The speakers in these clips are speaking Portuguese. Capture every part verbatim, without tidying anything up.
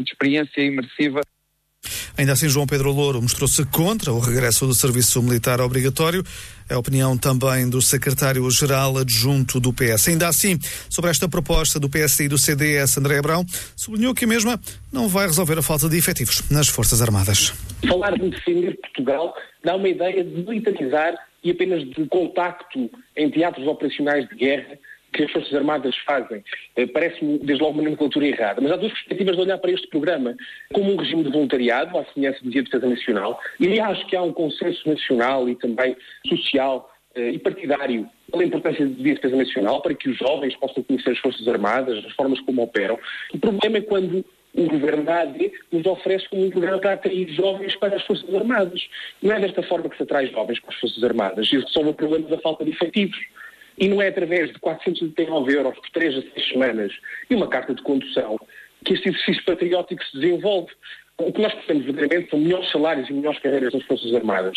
experiência imersiva. Ainda assim, João Pedro Louro mostrou-se contra o regresso do serviço militar obrigatório. É a opinião também do secretário-geral adjunto do P S. Ainda assim, sobre esta proposta do P S e do C D S, André Abrão sublinhou que a mesma não vai resolver a falta de efetivos nas Forças Armadas. Falar de defender Portugal dá uma ideia de militarizar e apenas de contacto em teatros operacionais de guerra que as Forças Armadas fazem. Parece-me, desde logo, uma nomenclatura errada. Mas há duas perspectivas de olhar para este programa como um regime de voluntariado, à semelhança do Dia de Defesa Nacional, e acho que há um consenso nacional e também social e partidário pela importância do Dia de Defesa Nacional, para que os jovens possam conhecer as Forças Armadas, as formas como operam. O problema é quando o Governo da A D nos oferece como um programa para atrair jovens para as Forças Armadas. Não é desta forma que se atrai jovens para as Forças Armadas. Isso resolve o problema da falta de efetivos. E não é através de quatrocentos e setenta e nove euros por três a seis semanas e uma carta de condução que este exercício patriótico se desenvolve. O que nós precisamos verdadeiramente são melhores salários e melhores carreiras nas Forças Armadas.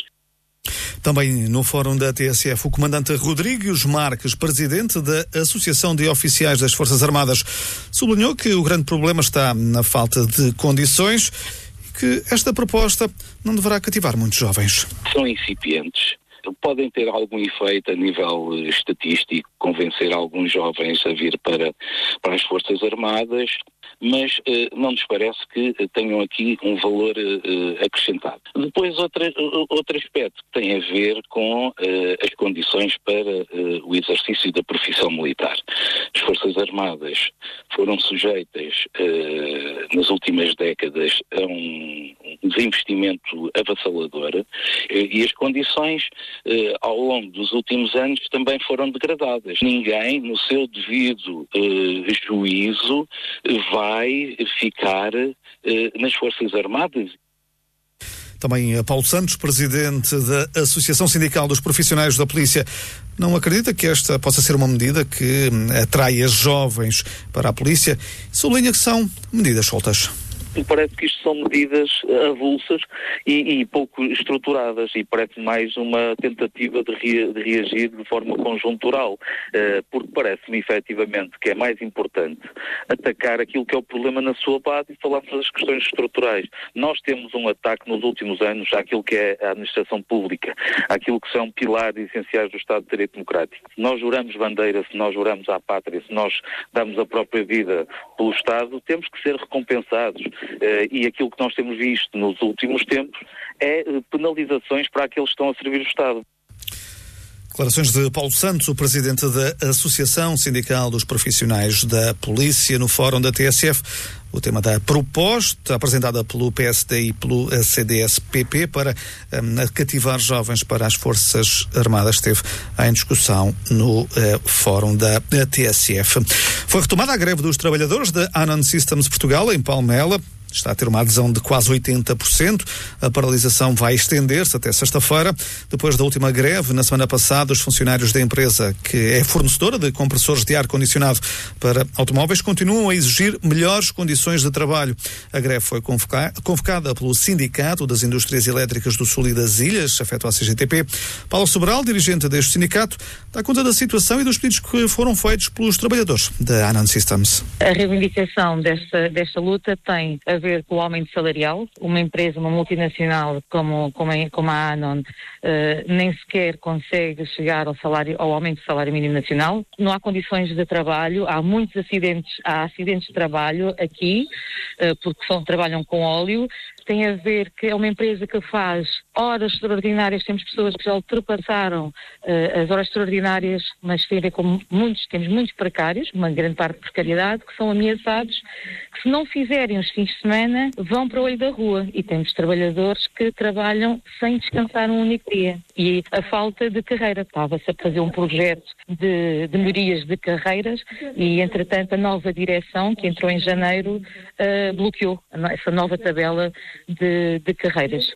Também no fórum da T S F, o comandante Rodrigues Marques, presidente da Associação de Oficiais das Forças Armadas, sublinhou que o grande problema está na falta de condições e que esta proposta não deverá cativar muitos jovens. São incipientes. Podem ter algum efeito a nível estatístico, convencer alguns jovens a vir para, para as Forças Armadas, mas eh, não nos parece que tenham aqui um valor eh, acrescentado. Depois, outra, outro aspecto que tem a ver com eh, as condições para eh, o exercício da profissão militar. As Forças Armadas foram sujeitas eh, nas últimas décadas a um desinvestimento avassalador eh, e as condições eh, ao longo dos últimos anos também foram degradadas. Ninguém, no seu devido eh, juízo, vai ficar eh, nas Forças Armadas. Também Paulo Santos, presidente da Associação Sindical dos Profissionais da Polícia, não acredita que esta possa ser uma medida que atraia jovens para a polícia. Sublinha que são medidas soltas. Parece que isto são medidas avulsas e, e pouco estruturadas e parece mais uma tentativa de, rea, de reagir de forma conjuntural, uh, porque parece-me efetivamente que é mais importante atacar aquilo que é o problema na sua base e falarmos das questões estruturais. Nós temos um ataque nos últimos anos àquilo que é a administração pública, àquilo que são pilares essenciais do Estado de Direito Democrático. Se nós juramos bandeira, se nós juramos à pátria, se nós damos a própria vida pelo Estado, temos que ser recompensados. Uh, e aquilo que nós temos visto nos últimos tempos é uh, penalizações para aqueles que estão a servir o Estado. Declarações de Paulo Santos, o presidente da Associação Sindical dos Profissionais da Polícia, no fórum da T S F. O tema da proposta apresentada pelo P S D e pelo C D S P P para um, cativar jovens para as Forças Armadas esteve em discussão no uh, fórum da T S F. Foi retomada a greve dos trabalhadores da Anon Systems Portugal, em Palmela. Está a ter uma adesão de quase oitenta por cento. A paralisação vai estender-se até sexta-feira. Depois da última greve, na semana passada, os funcionários da empresa, que é fornecedora de compressores de ar-condicionado para automóveis, continuam a exigir melhores condições de trabalho. A greve foi convocada pelo Sindicato das Indústrias Elétricas do Sul e das Ilhas, afeto à C G T P. Paulo Sobral, dirigente deste sindicato, dá conta da situação e dos pedidos que foram feitos pelos trabalhadores da Anon Systems. A reivindicação desta, desta luta tem a ver com o aumento salarial. Uma empresa, uma multinacional como, como, a, como a Anon, uh, nem sequer consegue chegar ao, salário, ao aumento do salário mínimo nacional. Não há condições de trabalho, há muitos acidentes, há acidentes de trabalho aqui, uh, porque são, trabalham com óleo. Tem a ver que é uma empresa que faz horas extraordinárias, temos pessoas que já ultrapassaram uh, as horas extraordinárias, mas tem a ver com muitos, temos muitos precários, uma grande parte de precariedade, que são ameaçados, que se não fizerem os fins de semana, vão para o olho da rua. E temos trabalhadores que trabalham sem descansar um único dia. E a falta de carreira. Estava-se a fazer um projeto de, de melhorias de carreiras e, entretanto, a nova direção, que entrou em janeiro, uh, bloqueou essa nova tabela De, de carreiras.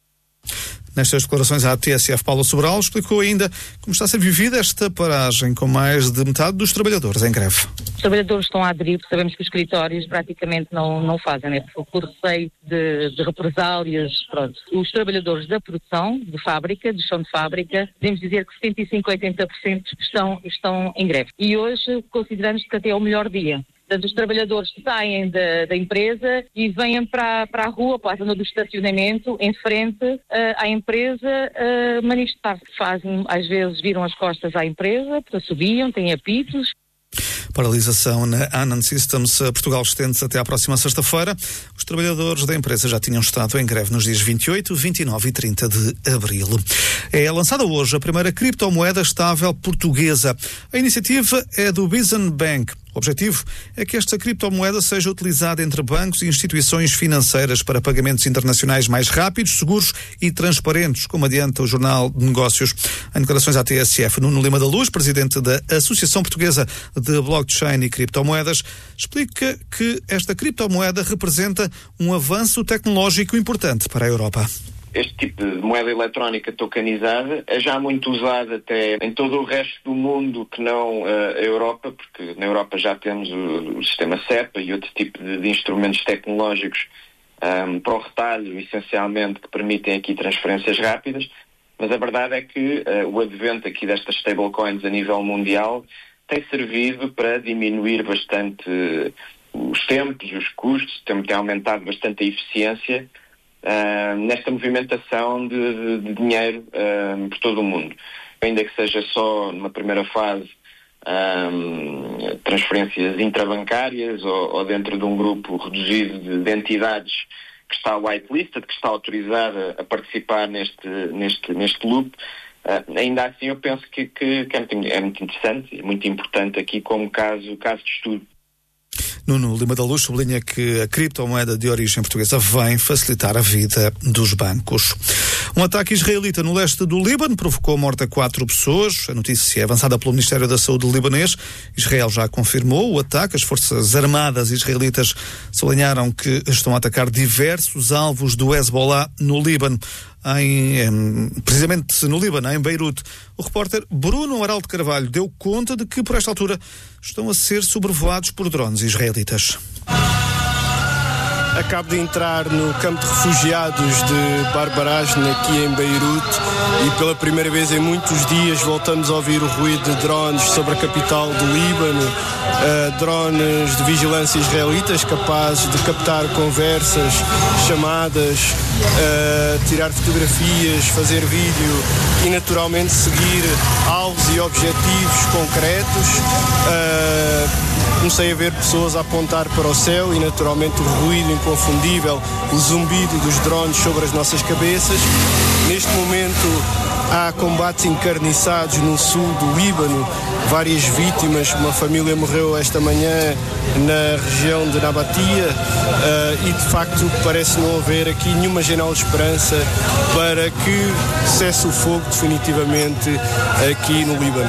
Nestas declarações à T S F, Paulo Sobral explicou ainda como está a ser vivida esta paragem com mais de metade dos trabalhadores em greve. Os trabalhadores estão a aderir, sabemos que os escritórios praticamente não, não fazem, né? por, por receio de, de represálias. Pronto. Os trabalhadores da produção, de fábrica, de chão de fábrica, podemos dizer que setenta e cinco a oitenta por cento estão, estão em greve. E hoje consideramos que até é o melhor dia. Portanto, os trabalhadores saem da, da empresa e vêm para, para a rua, para a zona do estacionamento, em frente uh, à empresa, uh, manifestar. Fazem, às vezes, viram as costas à empresa, subiam, têm apitos. Paralisação na Anan Systems Portugal estende-se até à próxima sexta-feira. Os trabalhadores da empresa já tinham estado em greve nos dias vinte e oito, vinte e nove e trinta de abril. É lançada hoje a primeira criptomoeda estável portuguesa. A iniciativa é do Bison Bank. O objetivo é que esta criptomoeda seja utilizada entre bancos e instituições financeiras para pagamentos internacionais mais rápidos, seguros e transparentes, como adianta o Jornal de Negócios. Em declarações à T S F, Nuno Lima da Luz, presidente da Associação Portuguesa de Blockchain e Criptomoedas, explica que esta criptomoeda representa um avanço tecnológico importante para a Europa. Este tipo de moeda eletrónica tokenizada é já muito usada até em todo o resto do mundo que não uh, a Europa, porque na Europa já temos o, o sistema SEPA e outro tipo de, de instrumentos tecnológicos um, para o retalho, essencialmente, que permitem aqui transferências rápidas, mas a verdade é que uh, o advento aqui destas stablecoins a nível mundial tem servido para diminuir bastante uh, os tempos, os custos, tem, tem aumentado bastante a eficiência Uh, nesta movimentação de, de, de dinheiro uh, por todo o mundo. Ainda que seja só numa primeira fase um, transferências intrabancárias ou, ou dentro de um grupo reduzido de, de entidades que está whitelisted, que está autorizada a participar neste, neste, neste loop, uh, ainda assim eu penso que, que, que é, muito, é muito interessante e muito importante aqui como caso, caso de estudo. Nuno Lima da Luz sublinha que a criptomoeda de origem portuguesa vem facilitar a vida dos bancos. Um ataque israelita no leste do Líbano provocou a morte a quatro pessoas. A notícia é avançada pelo Ministério da Saúde libanês. Israel já confirmou o ataque. As forças armadas israelitas sublinharam que estão a atacar diversos alvos do Hezbollah no Líbano. Em, em, precisamente no Líbano, em Beirute. O repórter Bruno Amaral de Carvalho deu conta de que, por esta altura, estão a ser sobrevoados por drones israelitas. Acabo de entrar no campo de refugiados de Barbarajne, aqui em Beirute, e pela primeira vez em muitos dias voltamos a ouvir o ruído de drones sobre a capital do Líbano, uh, drones de vigilância israelitas capazes de captar conversas, chamadas, uh, tirar fotografias, fazer vídeo e naturalmente seguir alvos e objetivos concretos. Uh, Comecei a ver pessoas a apontar para o céu e naturalmente o ruído inconfundível, o zumbido dos drones sobre as nossas cabeças. Neste momento há combates encarniçados no sul do Líbano, várias vítimas, uma família morreu esta manhã na região de Nabatia uh, e de facto parece não haver aqui nenhuma janela de esperança para que cesse o fogo definitivamente aqui no Líbano.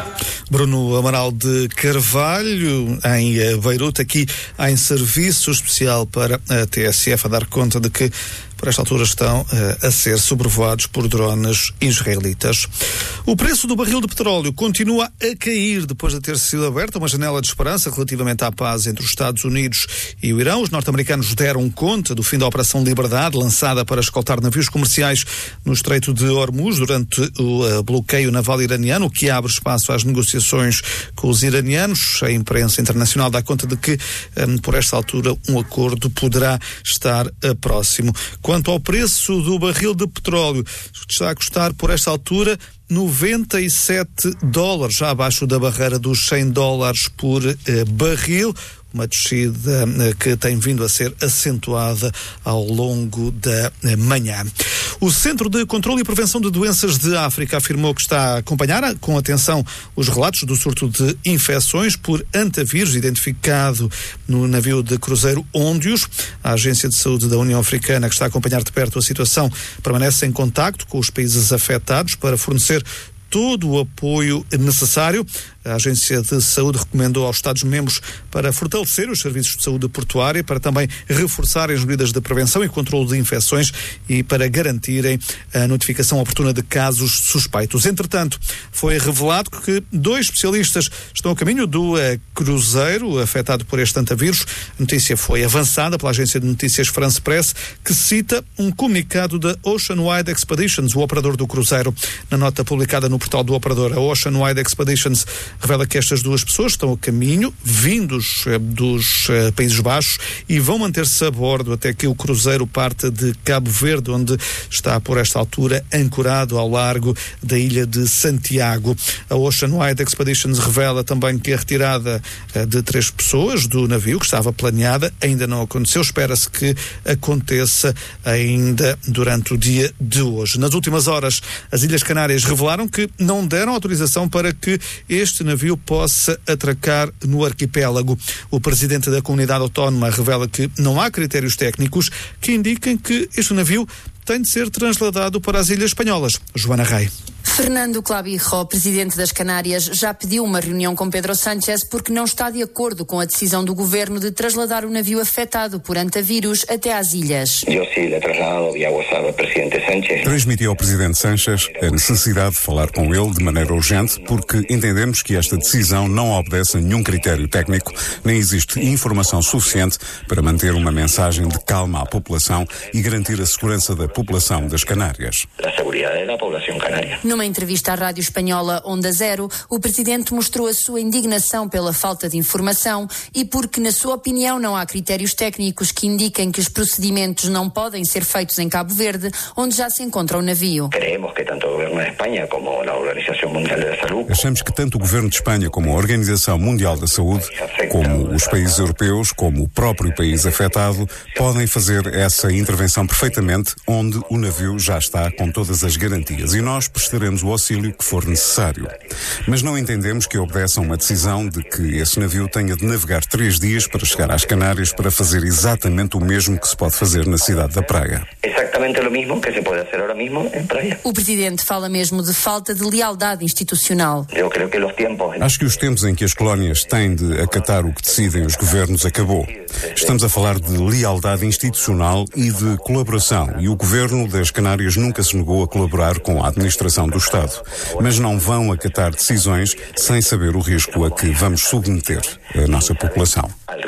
Bruno Amaral de Carvalho, em Beirute, aqui em serviço especial para a T S F, a dar conta de que, por esta altura, estão uh, a ser sobrevoados por drones israelitas. O preço do barril de petróleo continua a cair depois de ter sido aberta uma janela de esperança relativamente à paz entre os Estados Unidos e o Irão. Os norte-americanos deram conta do fim da Operação Liberdade, lançada para escoltar navios comerciais no Estreito de Hormuz durante o uh, bloqueio naval iraniano, o que abre espaço às negociações com os iranianos. A imprensa internacional dá conta de que, um, por esta altura, um acordo poderá estar uh, próximo. Quanto ao preço do barril de petróleo, está a custar, por esta altura, noventa e sete dólares, já abaixo da barreira dos cem dólares por eh, barril. Uma descida eh, que tem vindo a ser acentuada ao longo da eh, manhã. O Centro de Controlo e Prevenção de Doenças de África afirmou que está a acompanhar com atenção os relatos do surto de infecções por antavírus identificado no navio de cruzeiro Óndios. A Agência de Saúde da União Africana, que está a acompanhar de perto a situação, permanece em contacto com os países afetados para fornecer todo o apoio necessário. A Agência de Saúde recomendou aos Estados-membros para fortalecer os serviços de saúde portuária, para também reforçarem as medidas de prevenção e controlo de infecções e para garantirem a notificação oportuna de casos suspeitos. Entretanto, foi revelado que dois especialistas estão a caminho do uh, cruzeiro afetado por este antavírus. A notícia foi avançada pela agência de notícias France Press, que cita um comunicado da Oceanwide Expeditions, o operador do cruzeiro. Na nota publicada no portal do operador. A Ocean Wide Expeditions revela que estas duas pessoas estão a caminho, vindos eh, dos eh, Países Baixos, e vão manter-se a bordo até que o cruzeiro parte de Cabo Verde, onde está por esta altura ancorado ao largo da ilha de Santiago. A Ocean Wide Expeditions revela também que a retirada eh, de três pessoas do navio, que estava planeada, ainda não aconteceu. Espera-se que aconteça ainda durante o dia de hoje. Nas últimas horas, as Ilhas Canárias revelaram que não deram autorização para que este navio possa atracar no arquipélago. O presidente da comunidade autónoma revela que não há critérios técnicos que indiquem que este navio tem de ser transladado para as Ilhas Espanholas. Joana Rey. Fernando Clavijo, presidente das Canárias, já pediu uma reunião com Pedro Sánchez porque não está de acordo com a decisão do governo de trasladar o navio afetado por antavírus até às ilhas. Eu sim, lhe trasladado via WhatsApp ao presidente Sánchez. Transmiti ao presidente Sánchez a necessidade de falar com ele de maneira urgente porque entendemos que esta decisão não obedece a nenhum critério técnico, nem existe informação suficiente para manter uma mensagem de calma à população e garantir a segurança da população das Canárias. A segurança da população canária. Numa entrevista à Rádio Espanhola Onda Zero, o presidente mostrou a sua indignação pela falta de informação e porque, na sua opinião, não há critérios técnicos que indiquem que os procedimentos não podem ser feitos em Cabo Verde, onde já se encontra o navio. Creemos que tanto o governo de Espanha como a Organização Mundial da Saúde. Achamos que tanto o governo de Espanha como a Organização Mundial da Saúde, como os países europeus, como o próprio país afetado, podem fazer essa intervenção perfeitamente onde o navio já está com todas as garantias e nós prestaremos o auxílio que for necessário. Mas não entendemos que obedeça a uma decisão de que esse navio tenha de navegar três dias para chegar às Canárias para fazer exatamente o mesmo que se pode fazer na cidade da Praia. Exatamente o mesmo que se pode fazer agora mesmo em Praia. O presidente fala mesmo de falta de lealdade institucional. Eu creio que os tempos... Acho que os tempos em que as colónias têm de acatar o que decidem os governos acabou. Estamos a falar de lealdade institucional e de colaboração, e o governo das Canárias nunca se negou a colaborar com a administração do Estado, mas não vão acatar decisões sem saber o risco a que vamos submeter a nossa população.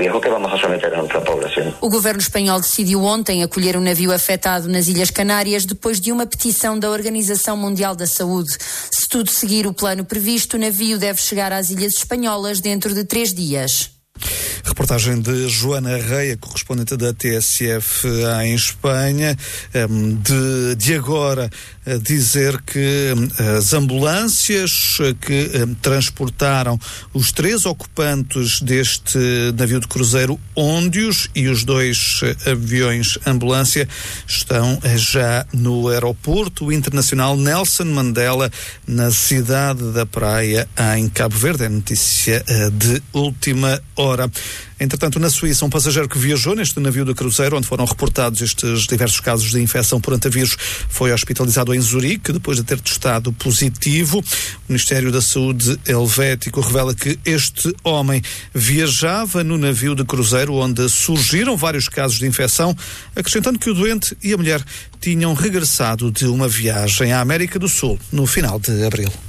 O governo espanhol decidiu ontem acolher um navio afetado nas Ilhas Canárias depois de uma petição da Organização Mundial da Saúde. Se tudo seguir o plano previsto, o navio deve chegar às Ilhas Espanholas dentro de três dias. Reportagem de Joana Reia, correspondente da T S F em Espanha, de, de agora dizer que as ambulâncias que transportaram os três ocupantes deste navio de cruzeiro Óndios e os dois aviões ambulância estão já no aeroporto internacional Nelson Mandela, na cidade da Praia, em Cabo Verde. É notícia de última hora. Entretanto, na Suíça, um passageiro que viajou neste navio de cruzeiro, onde foram reportados estes diversos casos de infecção por antavírus, foi hospitalizado em Zurique, depois de ter testado positivo. O Ministério da Saúde helvético revela que este homem viajava no navio de cruzeiro, onde surgiram vários casos de infecção, acrescentando que o doente e a mulher tinham regressado de uma viagem à América do Sul no final de abril.